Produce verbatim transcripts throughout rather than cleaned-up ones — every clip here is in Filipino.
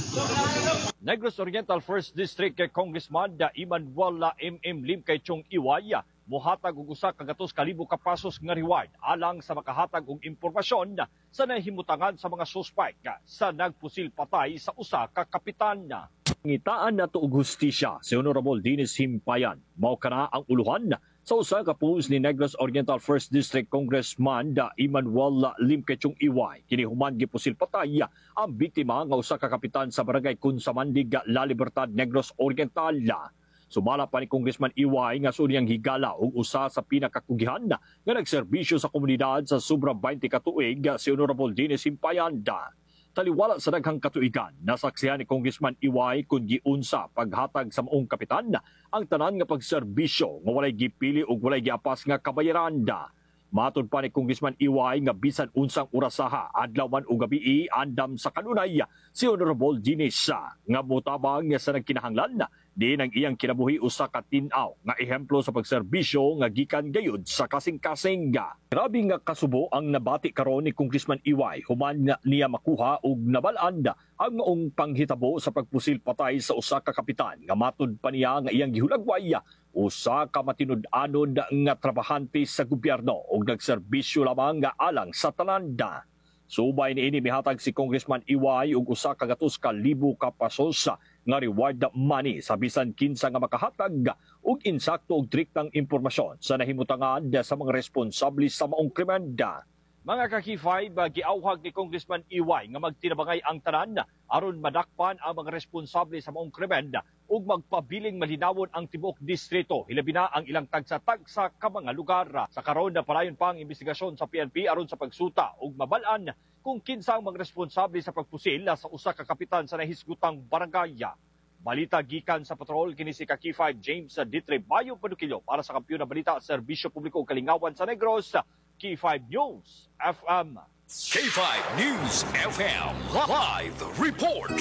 Negros Oriental first District kay Congressman da Imanuel M M Lim kay Chong Iwaya mohatag og usa ka gatos ka libo ka pesos nga reward alang sa makahatag og impormasyon sa nahimutangan sa mga suspect sa nagpusil patay sa usa ka kapitan. Ngitaan nato og hustisya si Honorable Dennis Himpayan mao kana ang uluhan sa usa ka pulos ni Negros Oriental first District Congressman da Imanuel Lim kay Chong Iway kini human gipusil patay ang biktima nga usa ka kapitan sa barangay Kunsamandig, La Libertad, Negros Oriental. Sumala pa ni Congressman Iway nga sunyang higala og usa sa pinakakugihan nga nagserbisyo sa komunidad sa sobra twenty ka tuig si Honorable Dennis Himpayan. Taliwala sa daghang katuigan, nasaksihan ni Congressman Iway kung giunsa paghatag sa maong kapitan ang tanan nga pagserbisyo nga walay gipili ug walay giapas nga kabayaran. Matod pa ni Congressman Iway nga bisan unsang orasaha adlaw man o gabi andam sa kanunay si Honorable Dennis nga motabang sa nagkinahanglan di nang iyang kinabuhi usa ka tin-aw nga ehemplo sa pagserbisyo nga gikan gayud sa kasing-kasing. Grabe nga kasubo ang nabati karon ni Congressman Iway human nga niya makuha og nabalaan ang maong panghitabo sa pagpusil patay sa usa ka kapitan nga matod pa niya nga iyang gihulagway usa ka matinud-anon nga trabahante sa gobyerno ug nagserbisyo lamang nga alang sa tananda. Subay ni ini mihatag si Congressman Iway og usa ka gatos ka libo ka pesos nga reward money sa bisan kinsa nga makahatag og insakto og direktang impormasyon sa nahimutangan sa mga responsable sa maong krimen. Mga ka-K five, giawhag ni Congressman Iway nga magtinabangay ang tanan aron madakpan ang mga responsable sa maong krimen ug magpabiling malinawon ang tibuok distrito hilabi na ang ilang tagsa-tagsa ka mga lugar. Sa karon na palayon pa ang investigasyon sa P N P aron sa pagsuta ug mabalaan kung kinsa ang mga responsable sa pagpusil sa usa ka kapitan sa nahisgutang barangay. Balita gikan sa patrol kini si ka-K five James Ditre Bayo Padukilyo para sa Kampiyon na Balita Serbisyo Publiko Kalingawan sa Negros, K five News F M. K five News F M Live Report.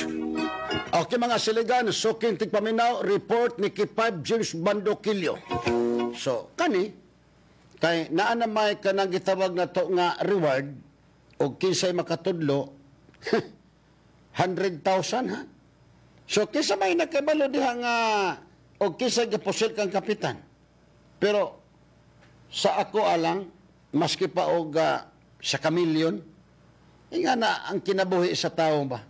Okay mga siligan, suking tigpaminaw, report ni K five James Bandokilyo. So, kani, kay naan na may kanang gitawag na to nga reward o kinsay makatudlo, one hundred thousand ha? So, kinsa may nakabalo diha nga o kinsay gapusil kang kapitan. Pero, sa ako alang, maski pa og uh, sa kamilyon, nga na ang kinabuhi sa tao ba?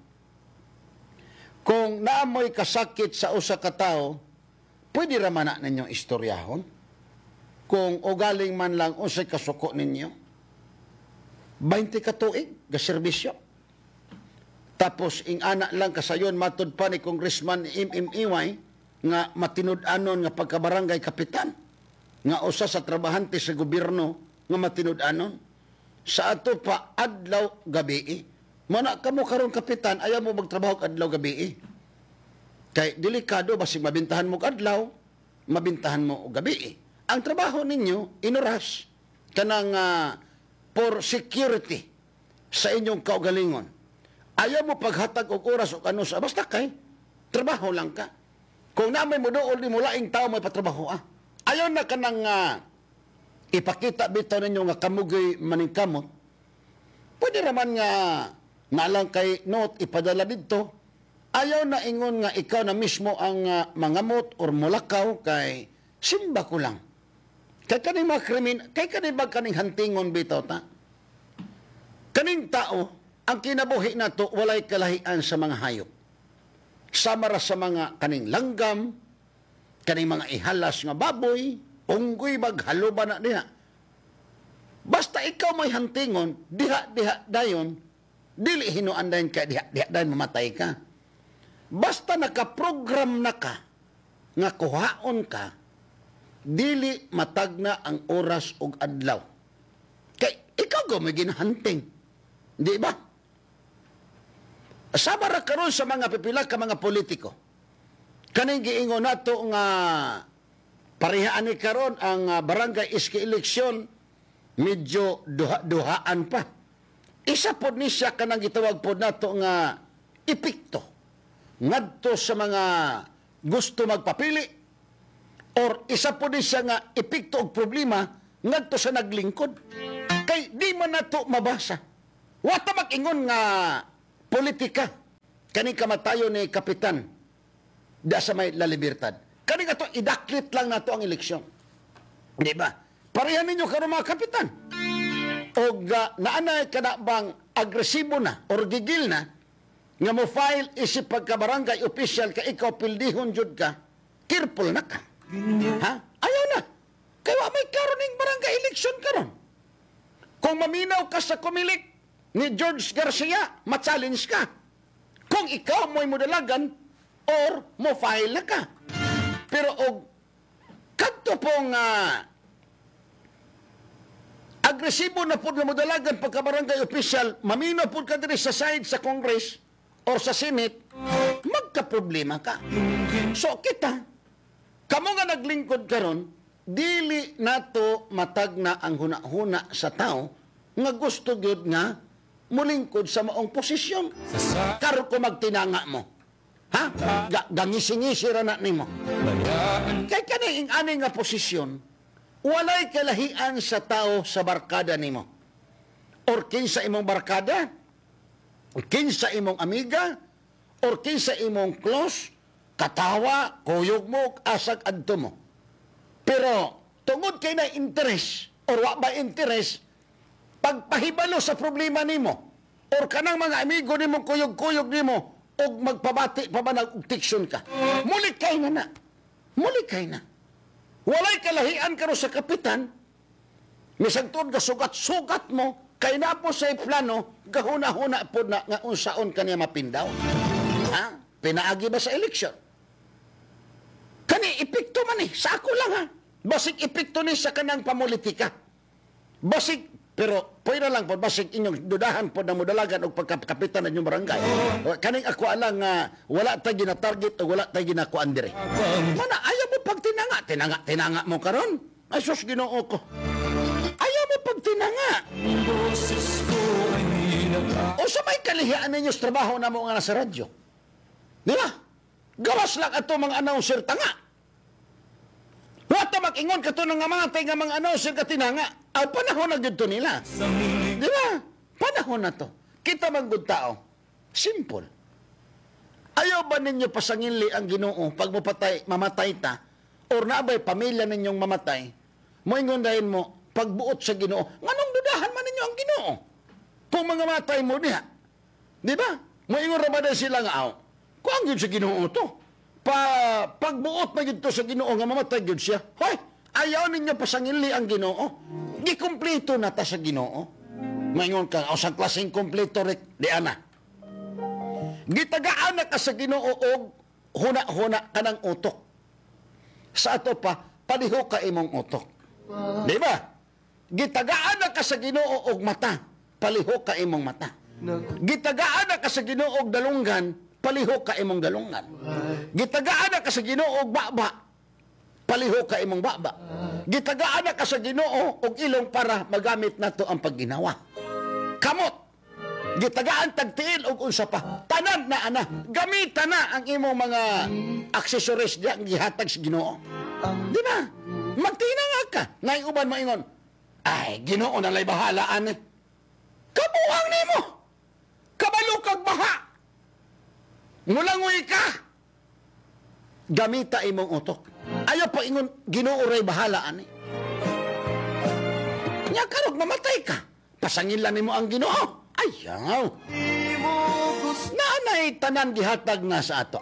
Kung naamoy kasakit sa usa ka tao, pwede raman na ninyong istoryahon. Kung ugaling man lang unsay kasuko ninyo, twenty ka tuig, gaserbisyo. Tapos, ing anak lang kasayon, matod pa ni Congressman M M Iway, nga matinud-anon nga pagkabarangay kapitan, nga usa sa trabahante sa gobyerno, nga matinud-anon. Sa ato pa, adlaw gabi. Mana ka mo karon kapitan, ayaw mo magtrabaho adlaw gabi. Kay delikado, basig mabintahan mo adlaw, mabintahan mo gabi. Ang trabaho ninyo, inuras, kanang uh, for security sa inyong kaugalingon. Ayaw mo paghatag og oras o ano sa, basta kay, trabaho lang ka. Kung namin mo doon, di mo laing tao may patrabaho ah. Ayaw na ka nang uh, ipakita bitaw ninyo nga kamugoy maningkamot. Pwede naman nga nalang kay note ipadala dito. Ayaw na ingon nga ikaw na mismo ang uh, mangamot or mulakaw kay simba ko lang. Kay kaning mga krimin, kay kaning bag kaning hantingon bitaw ta. Kaning tao, ang kinabuhi na to, walay kalahian sa mga hayop. Samara sa mga kaning langgam, kaning mga ihalas nga baboy, unggoy maghaluba na diha. Basta ikaw may hantingon, diha-diha dayon, dili hinuan dayon ka, diha-diha dayon mamatay ka. Basta nakaprogram na ka, nga kuhaon ka, dili matagna ang oras ug adlaw. Kay ikaw go may ginahunting. Di ba? Sabara karon sa mga pipila ka mga politiko. Kaning giingon nato nga parehaan ni karon ang uh, barangay iski eleksyon medyo duha-duhaan pa. Isa pod ni siya kanang gitawag pod nato nga epekto ngadto sa mga gusto magpapili or isa pod ni siya nga epekto og problema ngadto sa naglingkod. Kay di man nato mabasa. Wa ta mag-ingon nga politika. kani kamatayo ni kapitan da sa may La Libertad. Kani ka to, idaklit lang nato ang eleksyon. Di ba? Parehan ninyo karon mga kapitan. O uh, naanay ka na bang agresibo na or gigil na nga mo file isip pagka-barangay official ka ikaw pildihon jud ka, careful na ka. Ha? Ayaw na. Kaya may karoning barangay election karon. Kung maminaw ka sa kumilik ni George Garcia, ma-challenge ka. Kung ikaw mo'y modalagan or mo file na ka. Pero og kadto pong uh, agresibo na po na modalagan pagka-barangay official, maminaw po ka diri sa side sa Congress or sa Senate, magka-problema ka. So kita, kamo nga naglingkod karon, dili nato matag na ang huna-huna sa tao nga gusto gyud nga mulingkod sa maong posisyon. Karon ko magtinanga mo. Ha? Ga gangisingisi ra na nimo. Kay kani ing ani nga posisyon, walay kalahian sa tao sa barkada nimo. Or kinsa imong barkada, kinsa imong amiga, or kinsa imong close, katawa, kuyog mo, asag adto mo. Pero, tungod kay na interest, or wa ba interest, pagpahibalo sa problema nimo, or kanang mga amigo nimo, kuyog-kuyog nimo, o magpabati pa ba nag-tiksyon ka. Muli kay na na. Muli kay na. Walay kalahian karo sa kapitan, misag tuod ka sugat-sugat mo, kay na po sa plano, gahuna-huna po na nga unsaon kaniya mapindaw. Ha? Pinaagi ba sa eleksyon? Kani, epekto man eh. Sa ako lang ha. Basig epekto ni sa kanang pamulitika. Basig, pero pwede lang po, basig inyong dudahan po na mudalagan o pagkakapitan ng inyong barangay. Kaning ako alang nga, uh, wala tayo gina-target o wala tayo ginakuan dire. Mana, ayaw mo pag tinanga. Tinanga, tinanga mo karon. Ay, sus, ginoo ko. Ayaw mo pag tinanga. O sa may kalihian ninyo sa trabaho na mo nga nasa radyo. Di ba? Gawas lang ato mga announcer tanga. Wata mag-ingon ka to ng mga tay nga mga announcer ka tinanga. Aw, panahon na dito nila. Di ba? Panahon na to. Kita man good tao. Simple. Ayaw ba ninyo pasangili ang Ginoo pag mo patay, mamatay ta? Or naabay pamilya ninyong mamatay? Moingon dahil mo, pagbuot sa Ginoo, nganong dudahan man ninyo ang Ginoo? Kung mga matay mo niya. Di ba? Moingon ra ba dahil sila nga aw? Kung ang yun sa Ginoo to, pa, pagbuot na yun to sa Ginoo nga mamatay yun siya, hoy, ayaw ninyo pasangili ang Ginoo. Gikumplito na ta sa Ginoo. Maingon ka, o sa klaseng kumplito rin, di ana. Gitagaan na ka sa Ginoo o huna-huna ka ng utok. Sa ato pa, paliho ka imong utok. Di ba? Gitagaan na ka sa Ginoo og mata, paliho ka imong mata. Gitagaan na ka sa Ginoo og dalunggan, paliho ka imong dalungan. Gitagaan na ka sa Ginoo og baba, paliho ka imong baba. Gitagaan na ka sa Ginoo og ilong para magamit nato ang pagginawa. Kamot. Gitagaan tagtiil og unsa pa. Tanan na ana, gamitan na ang imong mga accessories diyan gihatag sa Ginoo. Di ba? Magtinanga ka. Ngay uban maingon, ay, Ginoo na lay bahalaan eh. Kabuang nimo. Kabalo kag baha. Mulangoy ka. Gamita imong utok. Ayaw pa ingon, Ginoo ray bahalaan eh. Nya karog mamatay ka. Pasangila nimo ang Ginoo. Ayaw. Naanay tanan gihatag na sa ato.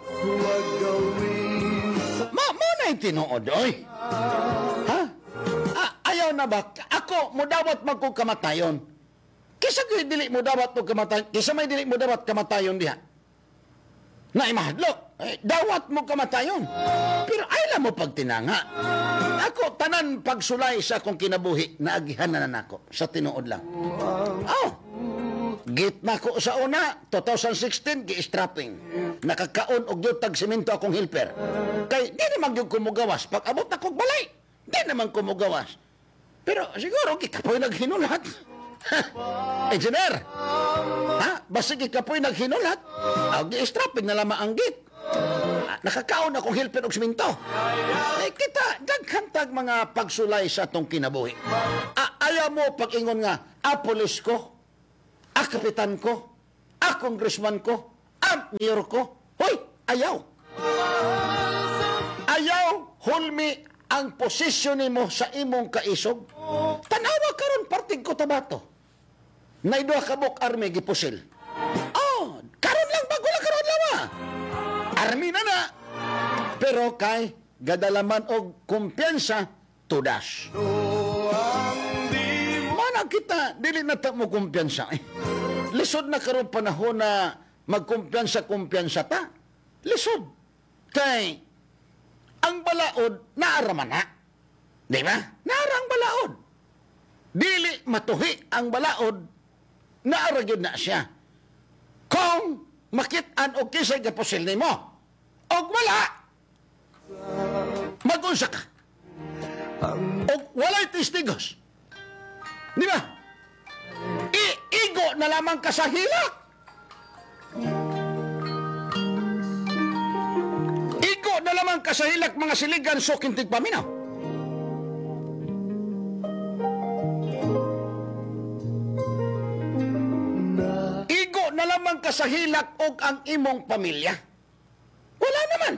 Ma, mo na'y tinuod, oy. Ha? Ah, ayaw na ba? Ako, mudawat magkong kamatayon. Kisa ko dili mo dawat mo kamatayon. Kisa may dili mo dawat kamatayon diha. Na imahadlok. Eh, dawat mo kamatayon. Pero ay lang mo pagtinanga. Ako, tanan pagsulay sa akong kinabuhi, naagihan na nako sa tinuod lang. Oh, git na ko sa una, twenty sixteen, gi-strapping. Nakakaon og yutag simento akong helper. Kay, di naman yung kumugawas. Pag abot na kong balay, di naman kumugawas. Pero siguro, kikapoy naghinulat. Engineer, ha? Basig ikapoy naghinulat. Ang gi-strapping na lamang ang git. Nakakaon akong helper og simento. Eh, kita, daghantag mga pagsulay sa atong kinabuhi. A ayaw mo pag-ingon nga, a polis ko, a kapitan ko, a congressman ko, a Ah, mayor ko. Hoy, ayaw. Ayaw, hulmi ang posisyon nimo sa imong kaisog. Tanawa karon partig ko tabato. Naidwa ka buk army gipusil. Oh, karon lang bago lang karon lawa. Army na na. Pero kay gadalaman og kumpiyansa tudas. Mana kita dili na ta mo kumpiyansa eh. Lisod na karon panahon na magkumpiyansa-kumpiyansa ta. Lisod. Kay ang balaod naaraman na. Di ba? Naarang balaod. Dili matuhi ang balaod, naaragid na siya. Kung makit-an o kisay kapusil ni mo, og wala, mag-unsa ka. Og walay testigos. Di ba? Iigo na lamang ka sa hilak. Igo na lamang ka sa hilak mga siligan so kintig paminaw. Igo na lamang ka sa hilak og ang imong pamilya. Wala naman.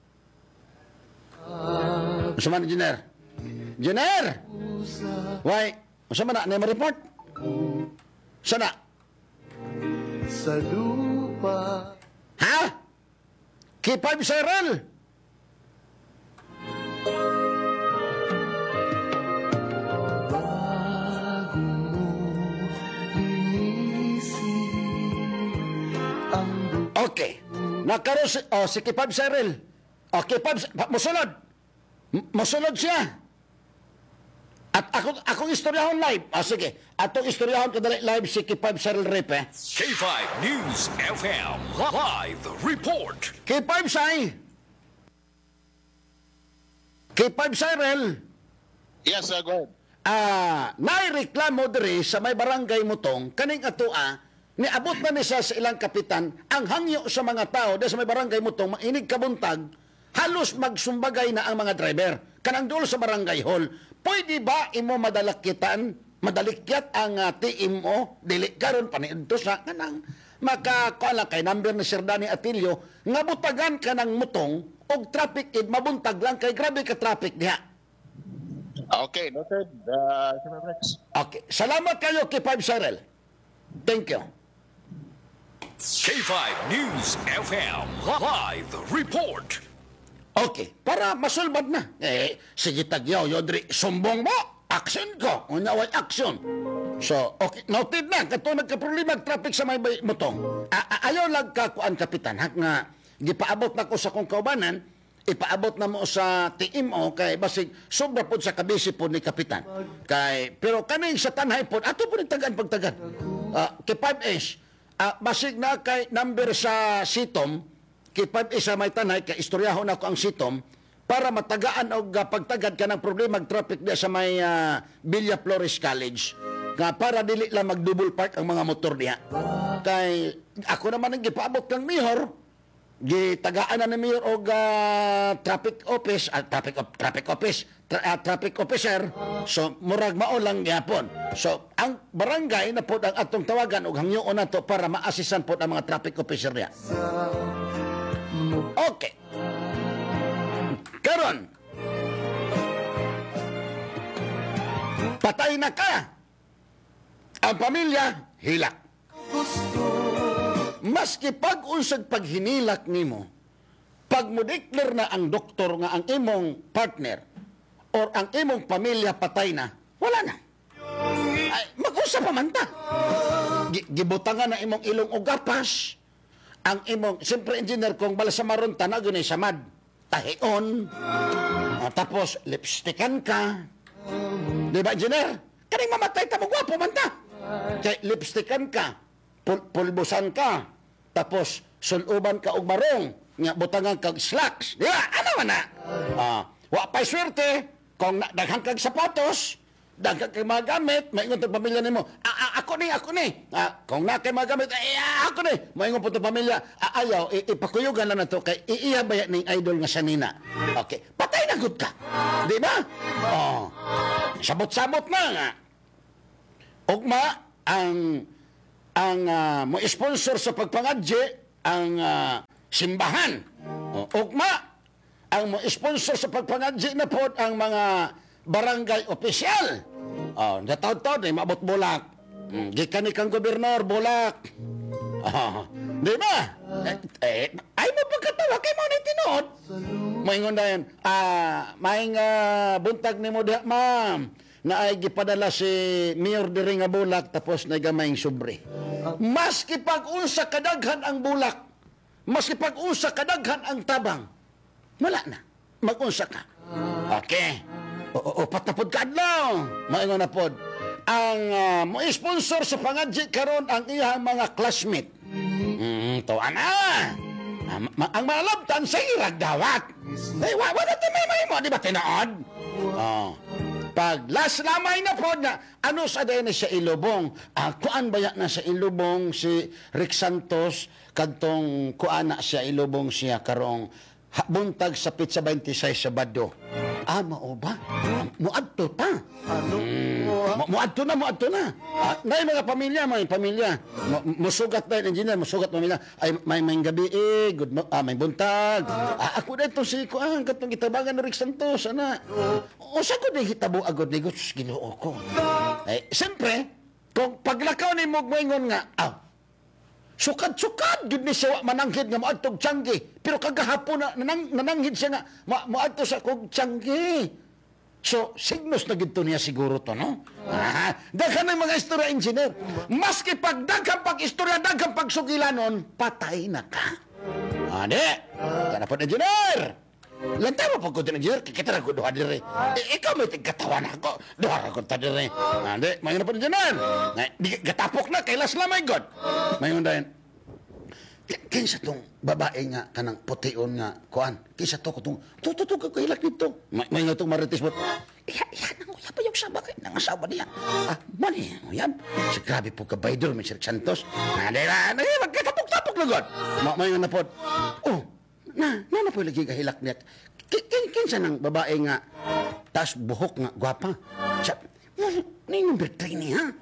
Masa man, Engineer? Engineer! Why? Masa man na? Na report? Sana? Sa lupa. Ha? K five Cyril? Bago mo inisip ang Okay. Nakaroon si, oh, si K five Cyril. O, K five, musunod. M- Musunod siya. At ako, akong istoryahon live. O, sige. Atong istoryahon kadali live si K five Cyril Repe. K five News F M Live Report. K five Say. K five Cyril. Yes, sir, go ahead. Ah, naireklamo diri sa may barangay Mutong kaning atua niabot na ni siya sa ilang kapitan ang hangyo sa mga tao dahil sa may barangay Mutong mainig kabuntag halos magsumbagay na ang mga driver kanang duol sa barangay hall. Pwede ba imo madalakitan madalikyat ang uh, T M O dili karon paniudto sa kanang makakuala kay number ni Sir Danny Atilio nga butagan kanang Mutong og traffic aid mabuntag lang kay grabe ka traffic diha. Okay, noted. Uh, Sir Rex. Okay. Salamat kayo, K five Cyril. Thank you. K five News F M Live Report. Okay. Para masulbad na. Eh, sige tagyaw, Yodri. Sumbong mo. Action ko. Unaway action. So, okay. Noted na. Kato nagka-problema traffic sa may bay- Mutong. A- a- ayaw lang ka kuan kapitan. Hak nga, gipaabot na ko sa kong kaubanan, ipaabot na mo sa T M O kay basig sobra pod sa kabisi pod ni kapitan. Kay pero kaning sa tanhay pod ato pod tagan pagtagan. Uh, kay five S uh, basig na kay number sa Sitom kay five S sa may tanhay kay istoryahon ako ang Sitom para matagaan og uh, pagtagad kanang problema ng traffic diya sa may uh, Villa Flores College. Nga para dili lang mag-double park ang mga motor diha. Kay ako naman ang gipaabot kang mayor gitagaan na ni Mayor og uh, traffic office at uh, traffic op- traffic office tra- uh, traffic officer so murag mao lang gyapon so ang barangay na pod ang atong tawagan og hangyoon nato para ma-assisan pod ang mga traffic officer niya. Okay karon patay na ka ang pamilya hilak. Maski pag-unsag paghinilak nimo, pag mo declare na ang doktor nga ang imong partner or ang imong pamilya patay na, wala na. Ay, mag-usa pa man ta. Gi- Gibutangan na imong ilong o gapas, ang imong, siyempre engineer, kung bala sa maron ta na gunay samad, tahion, ah, tapos lipstickan ka. Di ba, engineer? Kaning mamatay ta mo, gwapo man ta. Kay lipstickan ka, pul- pulbusan ka, tapos suluban ka og marong nga butangan kag slacks. Di ba? Ano man na? Ah, wa pay swerte kung na- daghang kag sapatos, daghang kag mga gamit, maingon tong pamilya nimo. Ah, ah, ako ni, ako ni. Ah, kung na kay mga gamit, ay, ah, ako ni. Maingon po tong pamilya. Ah, ayaw, i- ipakuyugan lang na to kay iiya ba yan ning idol nga sanina. Okay. Patay na gud ka. Di ba? Oh. Sabot-sabot na nga. Ugma ang ang uh, mo sponsor sa pagpangadje ang ah, simbahan. O, ugma, ang mo sponsor sa pagpangadji na po ang mga barangay opisyal. Oh, nataw-taw, di maabot bulak. Hmm, gikan ni kang gobernador, bulak. Oh, di ba? Eh, eh, ay mo pagkatawa kay mo ni tinod. Moingon na yan, ah, may nga buntag ni mo diha, ma'am, na ay gipadala si Mayor diri nga bulak tapos nagamayng sobre. Maski pag-unsa kadaghan ang bulak, maski pag-unsa kadaghan ang tabang, wala na. Mag-unsa ka. Okay. O, o patapod ka adlaw. Moingon na pod. Ang uh, mo sponsor sa pangadji karon ang iyang mga classmate. Mm, to ana. Ah, ma- ang malabtan sa irag dawat. Ay, wa wa na may may mo di ba tinood? Oh. Pag last lamay na pod nga ano sa day na sa ilubong. Ah, kuan baya na sa ilubong si Rick Santos kadtong kuan na siya ilubong siya karong ha- buntag sa Pizza twenty-six sa Bado. Ah, mao ba? Muadto ta. Ano? Mm, muadto na, muadto na. Ah, nay mga pamilya, may pamilya. Mu- Musugat na engineer, musugat pamilya. Ay may may gabi eh, good mo- ah, may buntag. Ah, ako dito si kuan katong gitabangan ni Rick Santos ana. O sa ko di hitabo agod ni Gus Ginoo ko. Eh, siyempre, kung paglakaw ni mo moingon nga, ah, sukad-sukad gid ni siya wa mananghid nga moadtog Tiangge, pero kagahapon na nanang, nananghid siya nga ma, moadto sa kog Tiangge. So signos na gid to niya siguro to, no? Ah, daghan ng mga istorya engineer. Maski pag daghang pag istorya, daghang pag sugilanon, patay na ka. Ade, kana po engineer. Lantaw pa ko din engineer, kita ra ko duha dire. E, ikaw may tigkatawan ako. Duha ra ko ta dire. Ade, mayon na po engineer. Nga, di gatapok na kay last lamay god. Mayon dayon. Kinsa tong babae nga kanang pution nga kuan. Kinsa to ko tong tututog ko hilak dito. May may nga tong marites mo. Iya, iya nang uya pa yung sabak nang asawa niya. Ah, mani, uyan. Si grabe po ka Baydor, Mister Santos. Ade ra, ade magkatapok-tapok na god. Ma mayon na pod. Oh, na, na na po lagi kahilak niya. Kin kinsa nang babae nga tas buhok nga gwapa. Sa ni number three ni ha.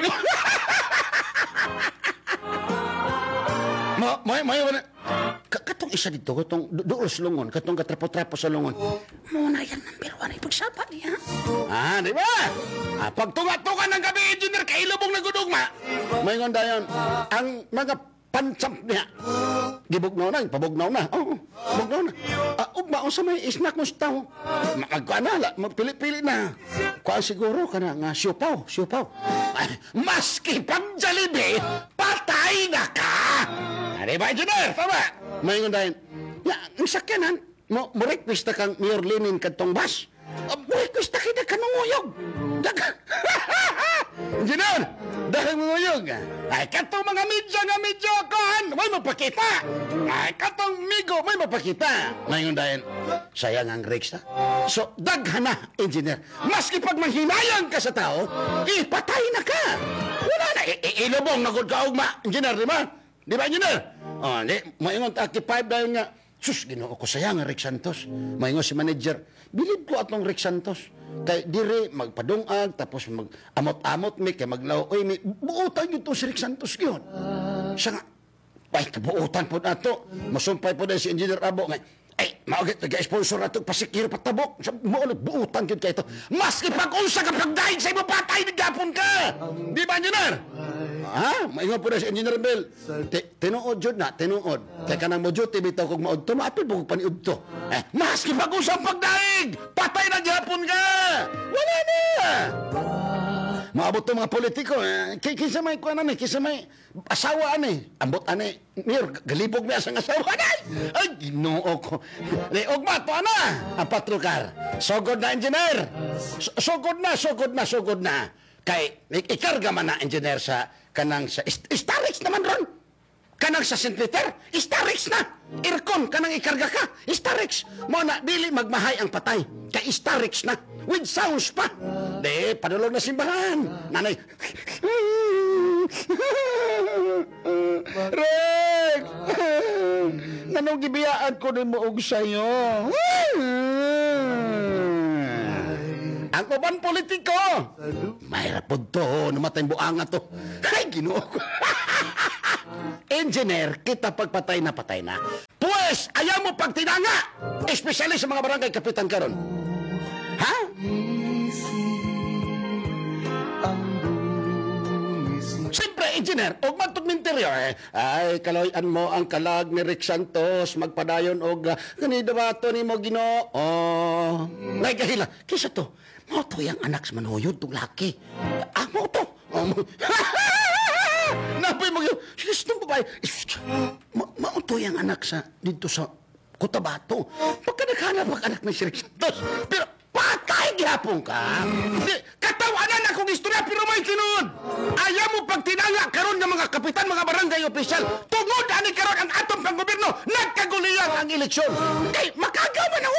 Ma may may wala. Katong isa dito, katong dool sa lungon, katong katrapo-trapo sa lungon. Mo na yan number one ay pagsapa niya. Ah, di ba? Ah, pag tunga-tunga ng gabi, engineer, kailubong na gudugma. May ngon dayon, ang mga pansam niya. Gibugnaw na, pabugnaw na. Oo, oh, bugnaw na. Ah, ugma, o sa may isnak mo sa tao. Magkuanala, magpili-pili na. Kuan siguro ka na nga, siupaw, siupaw. Ay, maski pag Jollibee, patay na ka! Ano ba, engineer? Tama? May ngon dayon, ya, ang sakyanan, mo, mo request na kang Mayor Lenin kadtong bus. Uh, mo request na kita ka nanguyog. Daga. Engineer, dahil manguyog. Ay, katong mga medyo nga medyo kuhan, may mapakita. Ay, katong migo, may mapakita. May ngundahin, sayang ang Rex na. So, daghan na, engineer. Maski pag manghinayang ka sa tao, ipatay na ka. Wala na, I- I- ilubong na gud ka ugma. Engineer, di ba? Di ba, engineer? O, di, maingon taki five dahil nga, sus, ginoo ko sayang ang Rex Santos. Maingon si manager, bilib ko atong Rex Santos. Kay dire magpadungag tapos mag amot-amot mi kay maglaw-oy mi buutan gyud to si Rick Santos gyud. Siya nga ay kabuutan pod ato. Masumpay pod si Engineer Abo nga ay maugit nag-sponsor ato pasikir patabok. Mo buutan gyud kay ito. Maski pag unsa ka pagdaig sa imo patay ni gapon ka. Di ba engineer? Ha? Maingon po na si Engineer Bell. Tinuod jud na, tinuod. Kaya ka nang mo duty bitaw kog maudto, maapil po kog paniud to. Eh, maski pag usang pagdaig, patay na gihapon ka. Wala na. Maabot to mga politiko. Eh. Kinsa may kuha namin, kinsa may asawa ani. Ambot ani. Mir, galibog niya sa asawa ani. Ay, ginoo ko. Di, ugma, to ana. Ang patrol Sogod na, engineer. So- Sogod na, sogod na, sogod na. Kay, ikarga man na, engineer, sa kanang sa ist- Starix naman ron. Kanang sa Saint Peter, Starix na. Irkon, kanang ikarga ka, Starix. Mo na, dili magmahay ang patay. Kay Starix na. With sounds pa. Di, padulog na simbahan. Nanay. Rick! Nanong gibiyaan ko din mo og sa'yo. Ang uban politiko. Mayra po to, namatay buanga to. Ay, ginoo ko. engineer, kita pagpatay na patay na. Pues, ayaw mo pagtinanga! Especially sa mga barangay kapitan karon. Ha? ang dungis Siyempre, engineer, og magtugminteryo eh. Ay, kaloyan mo ang kalag ni Rick Santos, magpadayon og uh, ganidabato ni mo Ginoo. Oh, ngay kahila. Kisa to, mo to yung anak sa manuyod, tong laki. Ah, mo to. Oh, mo. Napay mo yun. Sige, itong babae. Ma- Mo to yung anak sa, dito sa Cotabato. Pagkanaghanap ang anak ni si Rick Santos. Pero, patay gihapon ka. Di, katawanan akong istorya, pero may tinuod. Ayaw mo pagtinanga karon ng mga kapitan, mga barangay opisyal. Tungod ani karon ang atong panggobyerno, nagkaguliyang ang eleksyon. Kay makagawa na